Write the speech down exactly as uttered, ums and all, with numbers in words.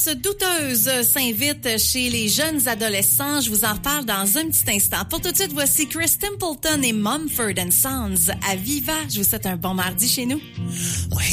tendance douteuse s'invite chez les jeunes adolescents. Je vous en reparle dans un petit instant. Pour tout de suite, voici Chris Templeton et Mumford and Sons à Viva. Je vous souhaite un bon mardi chez nous. Well,